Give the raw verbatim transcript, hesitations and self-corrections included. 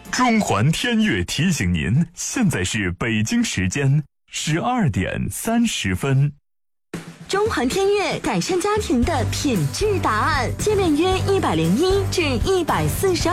中环天悦提醒您，现在是北京时间十二点三十分。 中环天悦改善家庭的品质答案，界面约一百零一至一百四十二。